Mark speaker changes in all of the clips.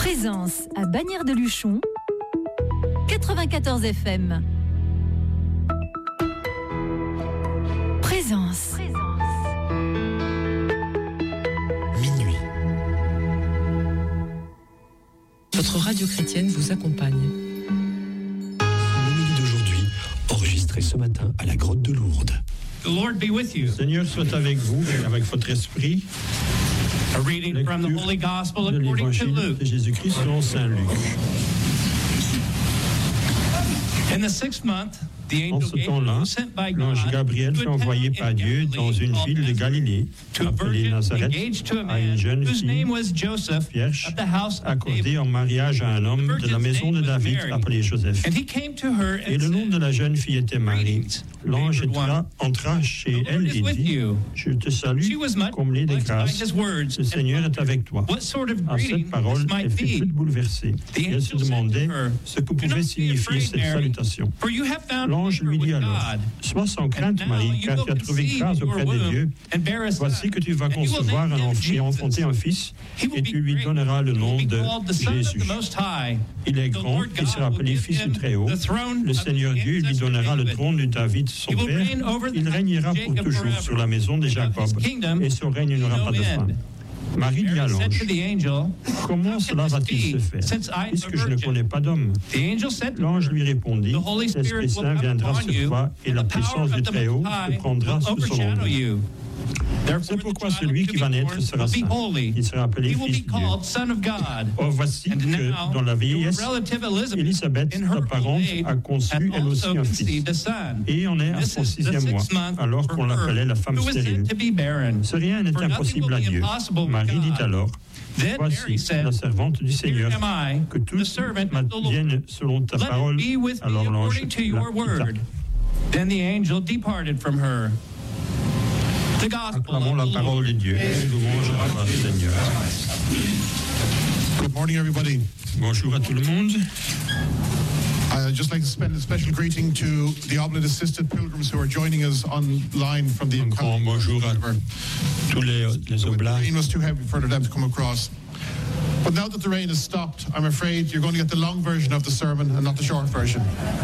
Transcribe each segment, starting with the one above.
Speaker 1: Présence à Bagnères de Luchon, 94 FM. Présence.
Speaker 2: Minuit. Votre radio chrétienne vous accompagne.
Speaker 3: L'homélie d'aujourd'hui, enregistrée ce matin à la grotte de Lourdes.
Speaker 4: The Lord be with you.
Speaker 5: Le Seigneur soit avec vous et avec votre esprit.
Speaker 4: A reading from the Holy Gospel
Speaker 5: De
Speaker 4: according to
Speaker 5: l'évangile
Speaker 4: Luke.
Speaker 5: de Jésus-Christ selon Saint Luc.
Speaker 4: In the 6th month, the
Speaker 5: En
Speaker 4: angel
Speaker 5: ce
Speaker 4: Gabriel
Speaker 5: temps-là,
Speaker 4: was sent by
Speaker 5: l'ange
Speaker 4: God
Speaker 5: Gabriel
Speaker 4: to
Speaker 5: fut
Speaker 4: a
Speaker 5: envoyé
Speaker 4: town
Speaker 5: par
Speaker 4: in
Speaker 5: Dieu dans
Speaker 4: Galilee
Speaker 5: une
Speaker 4: called
Speaker 5: ville de
Speaker 4: Nazareth,
Speaker 5: Galilée,
Speaker 4: to a
Speaker 5: appelée
Speaker 4: virgin
Speaker 5: Nazareth,
Speaker 4: engaged to a
Speaker 5: à une
Speaker 4: man
Speaker 5: jeune
Speaker 4: whose
Speaker 5: fille
Speaker 4: name was Joseph
Speaker 5: vierge
Speaker 4: of the house of
Speaker 5: accordée
Speaker 4: David.
Speaker 5: en mariage à un homme de la maison de David appelé Joseph.
Speaker 4: And he came to her
Speaker 5: Et
Speaker 4: and
Speaker 5: le nom
Speaker 4: said,
Speaker 5: de la jeune fille était Marie. L'ange entra chez
Speaker 4: "The
Speaker 5: elle
Speaker 4: Lord is
Speaker 5: et
Speaker 4: with
Speaker 5: dit,
Speaker 4: you."
Speaker 5: je te salue,
Speaker 4: She was much
Speaker 5: comblée de
Speaker 4: blessed by
Speaker 5: grâce,
Speaker 4: his words
Speaker 5: le
Speaker 4: and
Speaker 5: Seigneur est
Speaker 4: wondered
Speaker 5: avec toi.
Speaker 4: what sort of
Speaker 5: À
Speaker 4: greeting
Speaker 5: cette parole,
Speaker 4: this might
Speaker 5: elle fut
Speaker 4: be.
Speaker 5: toute bouleversée.
Speaker 4: The
Speaker 5: Et elle se
Speaker 4: angel said
Speaker 5: demandait
Speaker 4: to her,
Speaker 5: ce que
Speaker 4: "Do
Speaker 5: pouvait
Speaker 4: not be
Speaker 5: signifier
Speaker 4: afraid,
Speaker 5: cette
Speaker 4: Mary,
Speaker 5: salutation.
Speaker 4: for you have found
Speaker 5: L'ange
Speaker 4: favor
Speaker 5: lui dit
Speaker 4: with
Speaker 5: alors,
Speaker 4: God.
Speaker 5: sois sans crainte,
Speaker 4: And now
Speaker 5: Marie,
Speaker 4: you
Speaker 5: car
Speaker 4: will
Speaker 5: tu as trouvé
Speaker 4: conceive
Speaker 5: grâce
Speaker 4: in your
Speaker 5: auprès de
Speaker 4: womb
Speaker 5: Dieu.
Speaker 4: and bear a son,
Speaker 5: Voici que tu vas
Speaker 4: and you will
Speaker 5: concevoir
Speaker 4: name
Speaker 5: un
Speaker 4: him
Speaker 5: enfant et enfanter
Speaker 4: Jesus.
Speaker 5: un fils,
Speaker 4: He will
Speaker 5: et
Speaker 4: be
Speaker 5: tu lui
Speaker 4: great.
Speaker 5: donneras le
Speaker 4: He will
Speaker 5: nom
Speaker 4: be
Speaker 5: de
Speaker 4: called the Son of
Speaker 5: Jésus.
Speaker 4: the Most High.
Speaker 5: Il est
Speaker 4: The
Speaker 5: grand,
Speaker 4: Lord
Speaker 5: il sera
Speaker 4: God
Speaker 5: appelé
Speaker 4: will
Speaker 5: fils
Speaker 4: give
Speaker 5: du
Speaker 4: him
Speaker 5: Très-Haut.
Speaker 4: the throne
Speaker 5: Le
Speaker 4: of
Speaker 5: Seigneur
Speaker 4: his
Speaker 5: Dieu lui
Speaker 4: ancestor
Speaker 5: donnera le
Speaker 4: David.
Speaker 5: trône de David, son
Speaker 4: He will
Speaker 5: père.
Speaker 4: reign over the
Speaker 5: Il
Speaker 4: house
Speaker 5: régnera
Speaker 4: of
Speaker 5: pour
Speaker 4: Jacob
Speaker 5: toujours
Speaker 4: forever.
Speaker 5: sur la maison de
Speaker 4: And of
Speaker 5: Jacob,
Speaker 4: his kingdom
Speaker 5: et son règne n'aura
Speaker 4: no
Speaker 5: pas de fin.
Speaker 4: end.
Speaker 5: Marie dit à
Speaker 4: Mary said
Speaker 5: l'ange,
Speaker 4: to the angel,
Speaker 5: comment
Speaker 4: "How
Speaker 5: cela
Speaker 4: can this
Speaker 5: va-t-il se
Speaker 4: be,
Speaker 5: faire,
Speaker 4: since I am
Speaker 5: puisque
Speaker 4: a
Speaker 5: je ne
Speaker 4: virgin?"
Speaker 5: connais pas d'homme?
Speaker 4: The angel said to
Speaker 5: L'ange
Speaker 4: her,
Speaker 5: lui répondit,
Speaker 4: "The Holy Spirit
Speaker 5: l'Esprit
Speaker 4: will
Speaker 5: Saint
Speaker 4: come
Speaker 5: viendra
Speaker 4: upon
Speaker 5: sur
Speaker 4: you,
Speaker 5: toi, et
Speaker 4: and
Speaker 5: la
Speaker 4: the power
Speaker 5: puissance
Speaker 4: of
Speaker 5: du
Speaker 4: the
Speaker 5: Très-Haut
Speaker 4: Most High
Speaker 5: te prendra
Speaker 4: will
Speaker 5: sous son
Speaker 4: overshadow
Speaker 5: ombre.
Speaker 4: you.
Speaker 5: C'est pourquoi celui qui va naître sera saint. Il sera appelé
Speaker 4: He will
Speaker 5: fils
Speaker 4: be
Speaker 5: de Dieu.
Speaker 4: called Son of God.
Speaker 5: Or voici
Speaker 4: And
Speaker 5: que
Speaker 4: now,
Speaker 5: dans la
Speaker 4: your
Speaker 5: vieillesse,
Speaker 4: relative Elizabeth,
Speaker 5: Élisabeth,
Speaker 4: in
Speaker 5: ta
Speaker 4: her
Speaker 5: parente,
Speaker 4: old age,
Speaker 5: a conçu
Speaker 4: hath
Speaker 5: elle aussi
Speaker 4: also
Speaker 5: un fils.
Speaker 4: conceived a son.
Speaker 5: Et on est à
Speaker 4: This
Speaker 5: son
Speaker 4: is the
Speaker 5: 6e mois,
Speaker 4: 6th month
Speaker 5: alors
Speaker 4: for
Speaker 5: qu'on
Speaker 4: her,
Speaker 5: l'appelait la femme
Speaker 4: who was
Speaker 5: stérile.
Speaker 4: said to be barren.
Speaker 5: Ce rien n'est
Speaker 4: For nothing
Speaker 5: impossible
Speaker 4: will
Speaker 5: à
Speaker 4: be
Speaker 5: Dieu.
Speaker 4: impossible with
Speaker 5: Marie dit
Speaker 4: God.
Speaker 5: alors,
Speaker 4: Then Mary
Speaker 5: voici
Speaker 4: said,
Speaker 5: la servante du Seigneur,
Speaker 4: Here am I,
Speaker 5: que tout
Speaker 4: the servant of the Lord.
Speaker 5: vienne selon ta
Speaker 4: Let
Speaker 5: parole.
Speaker 4: it be with me
Speaker 5: Alors l'ange
Speaker 4: according to
Speaker 5: la
Speaker 4: your
Speaker 5: quitta.
Speaker 4: word. Then the angel departed from her. The gospel
Speaker 5: Acclamons
Speaker 4: of
Speaker 5: la
Speaker 4: the
Speaker 5: parole
Speaker 4: Lord.
Speaker 5: de Dieu. Louange à toi, Seigneur.
Speaker 6: Good morning, everybody.
Speaker 5: Bonjour à tout le monde.
Speaker 6: I'd just like to spend a special greeting to the oblate-assisted pilgrims who are joining us online from the
Speaker 5: Un grand bonjour à tous les
Speaker 6: The
Speaker 5: oblats.
Speaker 6: rain was too heavy for them to come across. But now that the rain has stopped, I'm afraid you're going to get the long version of the sermon and not the short version.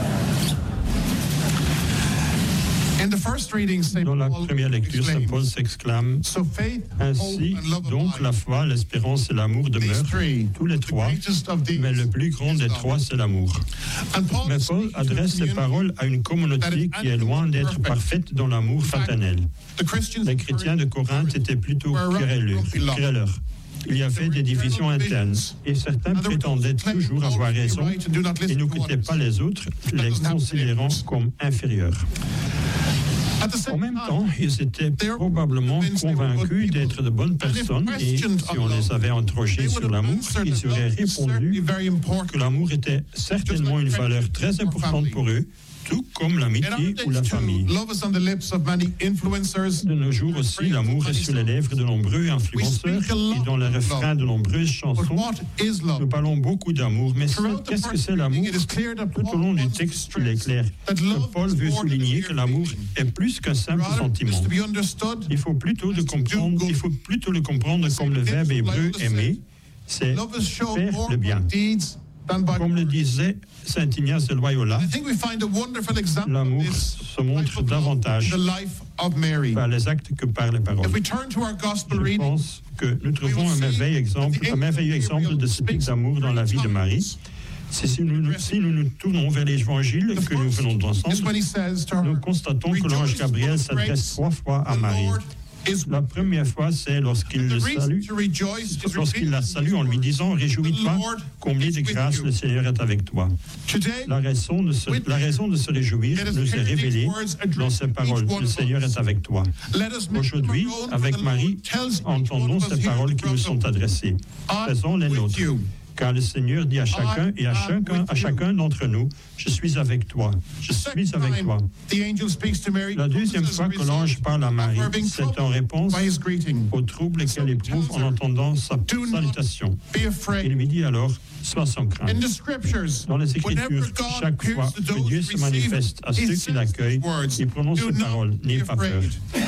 Speaker 6: In the first reading, St.
Speaker 5: Dans la
Speaker 6: Paul
Speaker 5: première lecture, Saint Paul
Speaker 6: exclaims,
Speaker 5: s'exclame,
Speaker 6: so faith, hope,
Speaker 5: ainsi
Speaker 6: and love
Speaker 5: donc la
Speaker 6: abide.
Speaker 5: foi, l'espérance et l'amour
Speaker 6: These
Speaker 5: demeurent,
Speaker 6: three,
Speaker 5: tous les
Speaker 6: the
Speaker 5: trois,
Speaker 6: greatest of these
Speaker 5: mais le plus grand
Speaker 6: is
Speaker 5: des
Speaker 6: love.
Speaker 5: trois, c'est l'amour.
Speaker 6: And Paul
Speaker 5: Mais
Speaker 6: is
Speaker 5: Paul
Speaker 6: speaking to a
Speaker 5: adresse ces
Speaker 6: community
Speaker 5: paroles à une communauté qui est loin d'être parfaite dans l'amour fraternel.
Speaker 6: The Christians
Speaker 5: Les chrétiens de Corinthe étaient plutôt querelleurs. Il y avait des divisions internes et certains prétendaient toujours avoir raison et n'écoutaient pas les autres, les considérant comme inférieurs. En même temps, ils étaient probablement convaincus d'être de bonnes personnes et si on les avait interrogés sur l'amour, ils auraient répondu que l'amour était certainement une valeur très importante pour eux, tout comme l'amitié ou la famille. De nos jours aussi, l'amour est sur les lèvres de nombreux influenceurs et dans les refrains de nombreuses chansons. Nous parlons beaucoup d'amour, mais qu'est-ce que c'est l'amour? Tout au long du texte, il est clair que Paul veut souligner que l'amour est plus qu'un simple sentiment. Il faut plutôt le comprendre comme le verbe hébreu aimer, c'est faire le bien. Comme le disait Saint Ignace de Loyola, l'amour se montre davantage par les actes que par les paroles. Je pense que nous trouvons un merveilleux exemple de ce type d'amour dans la vie de Marie. Si nous nous tournons vers l'évangile que nous venons d'ensemble, nous constatons que l'ange Gabriel s'adresse 3 fois à Marie. La première fois, c'est lorsqu'il la salue en lui disant « Réjouis-toi, comblé de grâce, le Seigneur est avec toi ». La raison de se réjouir nous est révélée dans ces paroles « Le Seigneur est avec toi ». Aujourd'hui, avec Marie, entendons ces paroles qui nous sont adressées. Faisons les nôtres. Car le Seigneur dit à chacun et à chacun d'entre nous, je suis avec toi, je suis avec toi. La deuxième fois que l'ange parle à Marie, c'est en réponse au trouble qu'elle éprouve en entendant sa salutation. Il lui dit alors, sois sans crainte. Dans les Écritures, chaque fois que Dieu se manifeste à ceux qui l'accueillent, il prononce ces paroles, n'aie pas peur.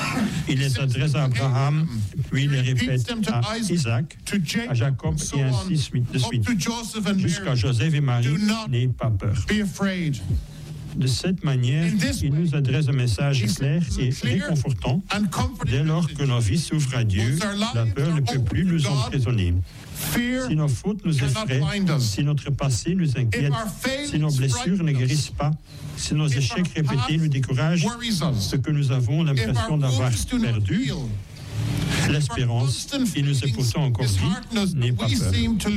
Speaker 5: Il les adresse à Abraham, puis il les répète à Isaac, à Jacob et ainsi de suite. Jusqu'à Joseph et Marie, n'ayez pas peur. De cette manière, il nous adresse un message clair et réconfortant. Dès lors que nos vies s'ouvrent à Dieu, la peur ne peut plus nous emprisonner. Si nos fautes nous effraient, si notre passé nous inquiète, si nos blessures ne guérissent pas, si nos échecs répétés nous découragent, ce que nous avons l'impression d'avoir perdu, l'espérance qui nous est pourtant encore vie, n'aie pas peur.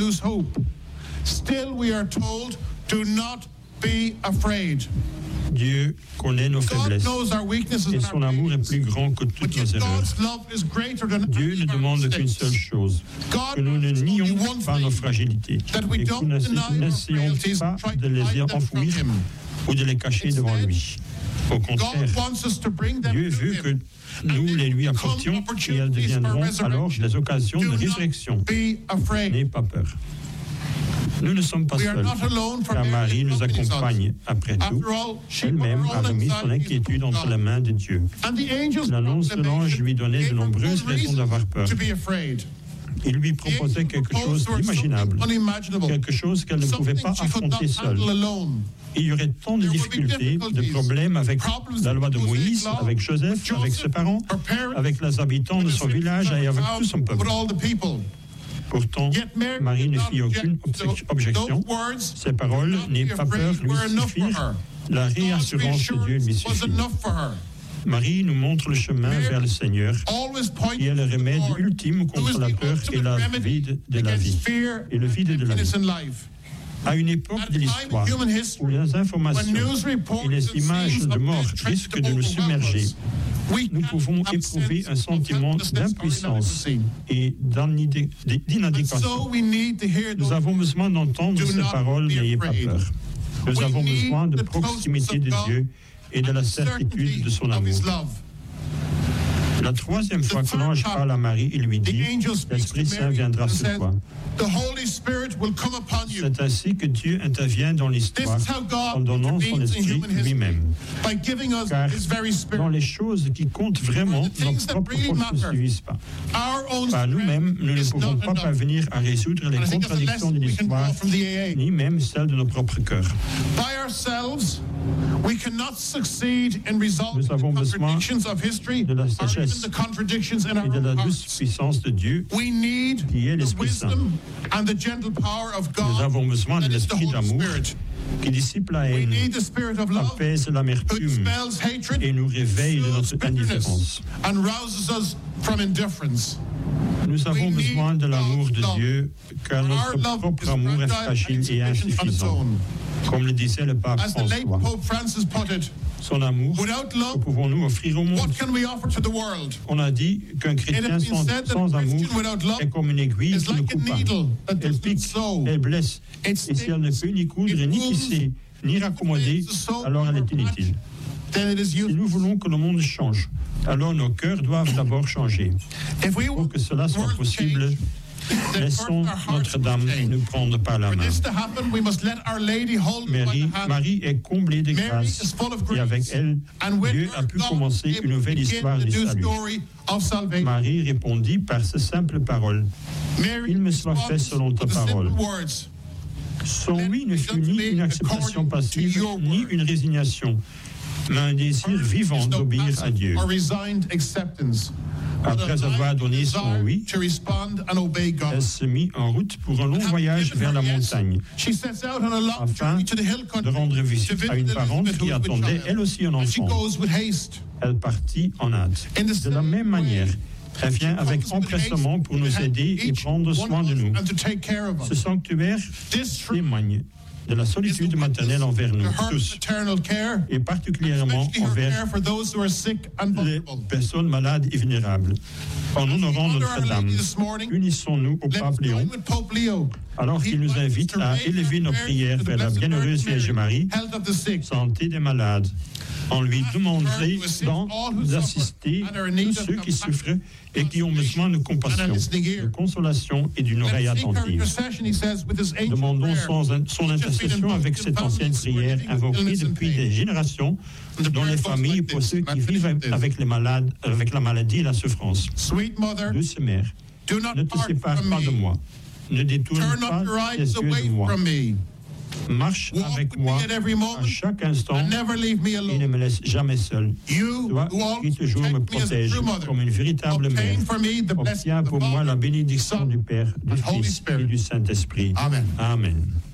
Speaker 5: Dieu connaît nos faiblesses et son amour est plus grand que toutes nos erreurs. Dieu ne demande qu'une seule chose, que nous ne nions pas nos fragilités et que nous n'essayons pas de les enfouir ou de les cacher devant lui. Au contraire, Dieu veut que nous les lui apportions et elles deviendront alors des occasions de résurrection. N'ayez pas peur. Nous ne sommes pas seuls, car Marie nous accompagne. Après tout, elle-même a remis son inquiétude entre les mains de Dieu. L'annonce de l'ange lui donnait de nombreuses raisons d'avoir peur. Il lui proposait quelque chose d'imaginable, quelque chose qu'elle ne pouvait pas affronter seule. Il y aurait tant de difficultés, de problèmes avec la loi de Moïse, avec Joseph, avec ses parents, avec les habitants de son village et avec tout son peuple. Pourtant, Marie ne fit aucune objection. Ces paroles, n'aie pas peur, lui suffirent. La réassurance de Dieu lui suffit. Marie nous montre le chemin vers le Seigneur, qui est le remède ultime contre la peur et la vide de la vie. Et le vide de la vie. À une époque de l'histoire où les informations et les images de mort risquent de nous submerger, nous pouvons éprouver un sentiment d'impuissance et d'inadéquation. Nous avons besoin d'entendre ces paroles, n'ayez pas peur. Nous avons besoin de proximité de Dieu et de la certitude de son amour. La troisième fois que l'ange parle à Marie, il lui dit, l'Esprit Saint viendra sur toi. C'est ainsi que Dieu intervient dans l'histoire en donnant son esprit lui-même. Car dans les choses qui comptent vraiment, nos propres forces ne suffisent pas. Par nous-mêmes, nous ne pouvons pas parvenir à résoudre les contradictions de l'histoire, ni même celles de nos propres cœurs. Nous avons besoin de la sagesse et de la douce puissance de Dieu, qui est l'Esprit Saint. Nous avons besoin de l'esprit d'amour qui dissipe la haine, apaise l'amertume et nous réveille de notre indifférence. Nous avons besoin de l'amour de Dieu, car notre propre amour est fragile et insuffisant. Comme le disait le pape François, son amour, que pouvons-nous offrir au monde? On a dit qu'un chrétien sans amour est comme une aiguille qui ne coupe pas. Elle pique, elle blesse, et si elle ne peut ni coudre, ni tisser, ni raccommoder, alors elle est inutile. Si nous voulons que le monde change, alors nos cœurs doivent d'abord changer. Pour que cela soit possible, laissons Notre-Dame nous prendre par la main. Marie est comblée de grâce et avec elle, Dieu a pu commencer une nouvelle histoire du salut. Marie répondit par ces simples paroles. Il me soit fait selon ta parole. Son oui ne fut ni une acceptation passive, ni une résignation, mais un désir vivant d'obéir à Dieu. Après avoir donné son oui, elle se mit en route pour un long voyage vers la montagne, afin de rendre visite à une parente qui attendait elle aussi un enfant. Elle partit en hâte. De la même manière, elle vient avec empressement pour nous aider et prendre soin de nous. Ce sanctuaire témoigne de la solitude maternelle envers nous tous, et particulièrement envers les personnes malades et vulnérables. En honorant Notre-Dame, unissons-nous au pape Léon, alors qu'il nous invite à élever nos prières vers la bienheureuse Vierge Marie, santé des malades, On lui demanderait d'assister tous ceux qui souffrent et qui ont besoin de compassion, de consolation et d'une oreille attentive. Demandons son intercession avec cette ancienne prière invoquée depuis des générations dans les familles pour ceux qui vivent avec la maladie et la souffrance. Douce Mère, ne te sépare pas de moi. Ne détourne pas tes yeux de moi. Marche avec moi à chaque instant et ne me laisse jamais seul. Toi qui toujours me protèges comme une véritable mère, obtiens pour moi la bénédiction du Père, du Fils et du Saint-Esprit. Amen.